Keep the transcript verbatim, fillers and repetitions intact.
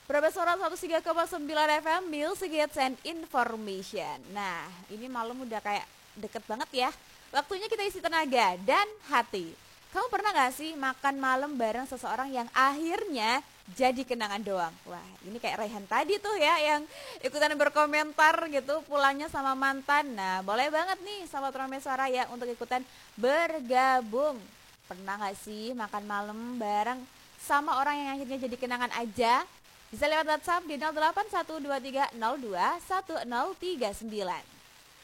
Berapa Suara seratus tiga koma sembilan F M, Music Hits and Information. Nah, ini malam udah kayak deket banget ya. Waktunya kita isi tenaga dan hati. Kamu pernah gak sih makan malam bareng seseorang yang akhirnya jadi kenangan doang? Wah, ini kayak Rehan tadi tuh ya, yang ikutan berkomentar gitu pulangnya sama mantan. Nah, boleh banget nih sama Trome Suara ya untuk ikutan bergabung. Pernah gak sih makan malam bareng sama orang yang akhirnya jadi kenangan aja? Bisa lewat WhatsApp di nol delapan satu dua tiga nol dua satu nol tiga sembilan.